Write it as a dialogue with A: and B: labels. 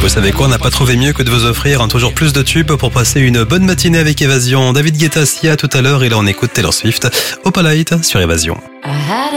A: Vous savez quoi, on n'a pas trouvé mieux que de vous offrir toujours plus de tubes pour passer une bonne matinée avec Évasion. David Guetta, Sia tout à l'heure et là on écoute Taylor Swift, Opalite sur Évasion.